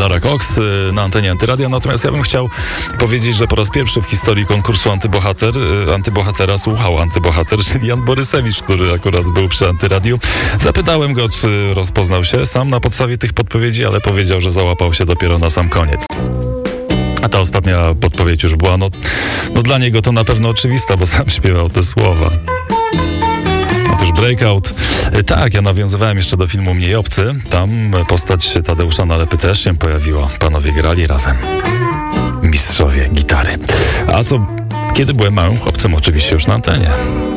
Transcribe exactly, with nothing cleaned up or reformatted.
Lara Cox na antenie Antyradia. Natomiast ja bym chciał powiedzieć, że po raz pierwszy w historii konkursu Antybohater, Antybohatera słuchał Antybohater, czyli Jan Borysewicz, który akurat był przy Antyradiu. Zapytałem go, czy rozpoznał się sam na podstawie tych podpowiedzi, ale powiedział, że załapał się dopiero na sam koniec. A ta ostatnia podpowiedź już była, no, no dla niego to na pewno oczywista, bo sam śpiewał te słowa. Otóż Breakout. Tak, ja nawiązywałem jeszcze do filmu Mniej obcy. Tam postać Tadeusza Nalepy też się pojawiła. Panowie grali razem. Mistrzowie gitary. A co, kiedy byłem małym chłopcem, oczywiście już na antenie.